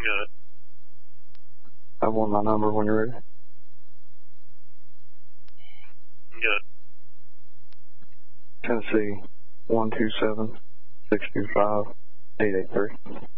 Good. I want my number when you're ready. Good. Tennessee 127-625-883.